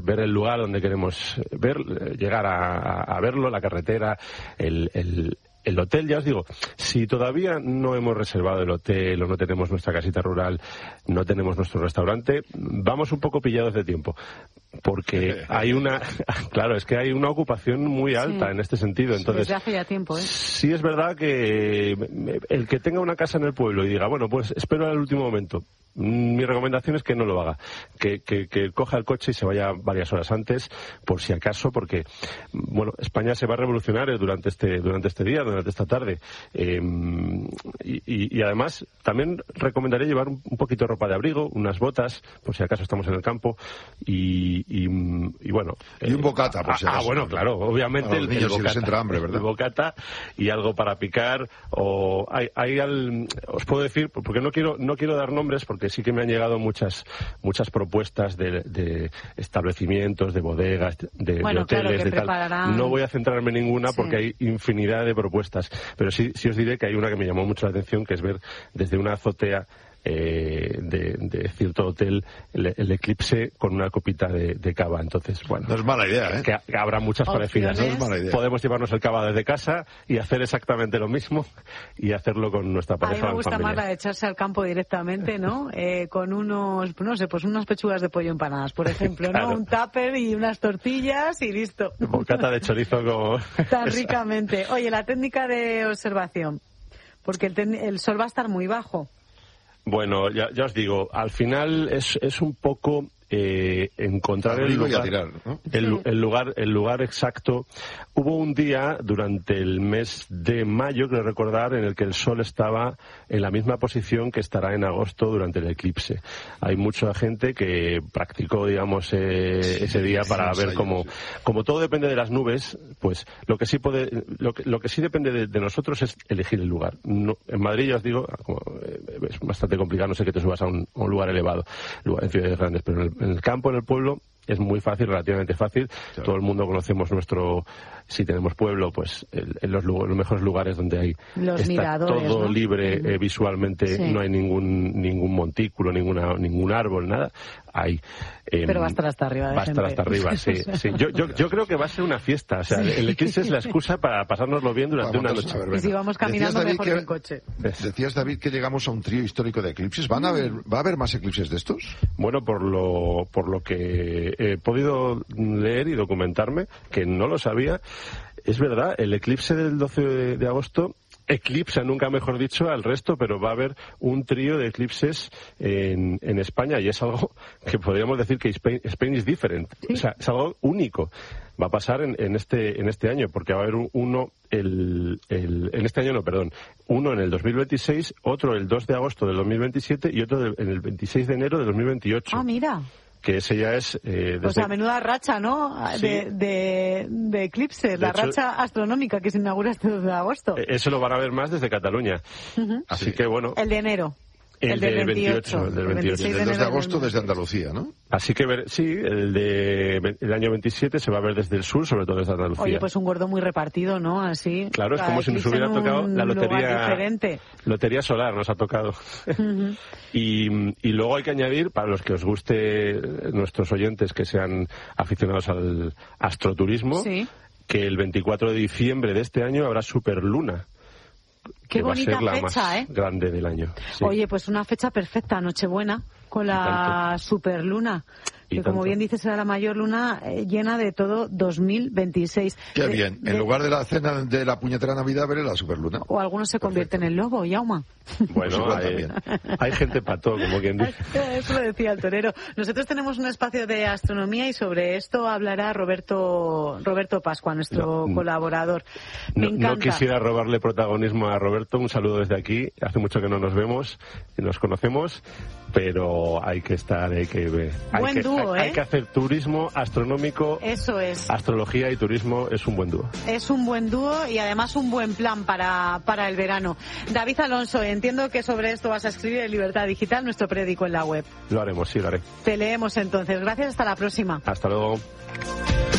ver el lugar donde queremos ver, llegar a verlo, la carretera, el hotel. Ya os digo, si todavía no hemos reservado el hotel o no tenemos nuestra casita rural, no tenemos nuestro restaurante, vamos un poco pillados de tiempo, porque hay claro, es que hay una ocupación muy alta en este sentido. Entonces, desde hace ya tiempo, sí es verdad que el que tenga una casa en el pueblo y diga, bueno, pues espero al último momento, mi recomendación es que no lo haga, que coja el coche y se vaya varias horas antes, por si acaso, porque bueno, España se va a revolucionar durante este día, durante esta tarde, y además también recomendaría llevar un poquito de ropa de abrigo, unas botas, por si acaso estamos en el campo, y bueno, y un bocata, por si acaso. Bueno, claro, obviamente el niños bocata, si les entra hambre, ¿verdad? El bocata y algo para picar, o os puedo decir, porque no quiero dar nombres, porque sí que me han llegado muchas propuestas de establecimientos, de bodegas, de hoteles, claro, que de tal. No voy a centrarme en ninguna porque hay infinidad de propuestas, pero sí os diré que hay una que me llamó mucho la atención, que es ver desde una azotea de cierto hotel el eclipse con una copita de cava. Entonces, bueno, no es mala idea, que habrá muchas parecidas. No es mala idea. Podemos llevarnos el cava desde casa y hacer exactamente lo mismo y hacerlo con nuestra pareja. A mí me gusta más la de echarse al campo directamente, ¿no? Con unos, no sé, pues unas pechugas de pollo empanadas, por ejemplo, claro, ¿no? Un tupper y unas tortillas y listo. Bocata de chorizo como... Tan ricamente. Oye, la técnica de observación, porque el sol va a estar muy bajo. Bueno, ya os digo, al final es un poco encontrar el lugar, tirar, ¿no? el lugar exacto. Hubo un día durante el mes de mayo, creo recordar, en el que el sol estaba en la misma posición que estará en agosto durante el eclipse. Hay mucha gente que practicó, digamos, ese día para ver cómo todo depende de las nubes, pues lo que sí depende de nosotros es elegir el lugar. No, en Madrid, ya os digo, es bastante complicado, no sé que te subas a un lugar elevado, en ciudades grandes, pero en el campo, en el pueblo, es muy fácil, relativamente fácil. Claro. Todo el mundo conocemos si tenemos pueblo, pues los mejores lugares donde hay los está miradores, todo, ¿no? libre visualmente, no hay ningún montículo, ningún árbol, nada. Hay pero va a estar hasta arriba. Va a estar hasta arriba, sí. Yo creo que va a ser una fiesta. O sea, el eclipse es la excusa para pasárnoslo bien durante una noche. Y si vamos caminando mejor que en coche. Decías, David, que llegamos a un trío histórico de eclipses. ¿Va a haber más eclipses de estos? Bueno, por lo que he podido leer y documentarme, que no lo sabía, es verdad, el eclipse del 12 de agosto eclipsa, nunca mejor dicho, al resto, pero va a haber un trío de eclipses en España, y es algo que podríamos decir que Spain is different. ¿Sí? O sea, es algo único. Va a pasar en este año, porque va a haber uno en este año, uno en el 2026, otro el 2 de agosto del 2027 y otro en el 26 de enero del 2028. Ah, mira. Que ese ya es... O sea, menuda racha, ¿no? Sí. De eclipses, la racha astronómica que se inaugura este 2 de agosto. Eso lo van a ver más desde Cataluña. Uh-huh. Así que, bueno... El de enero. El del 28. El del 2 de agosto desde Andalucía, ¿no? Así que el año 27 se va a ver desde el sur, sobre todo desde Andalucía. Oye, pues un gordo muy repartido, ¿no? Así. Claro, es como si nos hubiera tocado la lotería solar, nos ha tocado. Uh-huh. Y luego hay que añadir, para los que os guste, nuestros oyentes que sean aficionados al astroturismo, que el 24 de diciembre de este año habrá superluna. Qué bonita fecha, más grande del año. Sí. Oye, pues una fecha perfecta, Nochebuena, con la superluna. Que como bien dices, será la mayor luna llena de todo 2026. Qué bien. En lugar de la cena de la puñetera Navidad, veré la superluna. O algunos se convierten en lobo, Yauma. Bueno, hay gente para todo, como quien dice. Eso lo decía el torero. Nosotros tenemos un espacio de astronomía y sobre esto hablará Roberto Pascua, nuestro colaborador. Me encanta. No quisiera robarle protagonismo a Roberto. Un saludo desde aquí. Hace mucho que no nos vemos y nos conocemos, pero hay que estar, hay que hay que hacer turismo astronómico. Eso es. Astrología y turismo es un buen dúo. Es un buen dúo y además un buen plan para el verano. David Alonso, entiendo que sobre esto vas a escribir en Libertad Digital, nuestro periódico en la web. Lo haremos, sí, lo haré. Te leemos entonces. Gracias, hasta la próxima. Hasta luego.